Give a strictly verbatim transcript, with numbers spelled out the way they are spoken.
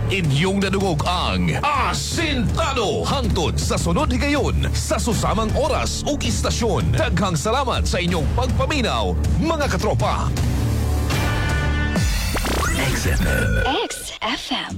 Inyong nadungog ang Asintado hangtod sa sunod higayon sa susamang oras ug istasyon. Daghang salamat sa inyong pagpaminaw, mga katropa. X F M. X F M.